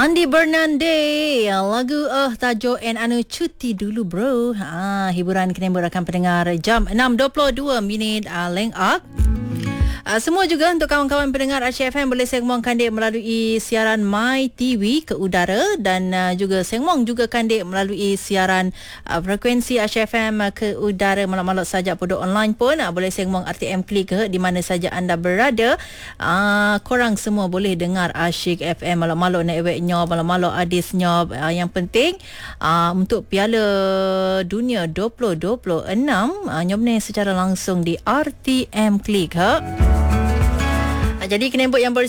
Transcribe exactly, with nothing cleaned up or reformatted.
Andi Bernande, lagu eh tajuk and anu cuti dulu bro. Ha, hiburan kena rakan pendengar jam enam dua puluh dua minit uh, leng up. Uh, semua juga untuk kawan-kawan pendengar Asia F M boleh sengmong kandik melalui siaran My T V ke udara dan uh, juga sengmong juga kandik melalui siaran uh, frekuensi Asia F M uh, ke udara malak-malak saja pada online pun uh, boleh sengmong R T M Klik ke di mana saja anda berada. Uh, korang semua boleh dengar Asyik F M malak-malak nak ewek nyob, malak-malak adis nyob. Uh, yang penting uh, untuk Piala Dunia dua ribu dua puluh enam uh, nyob ni secara langsung di R T M Klik ha. Jadi kenembok yang baru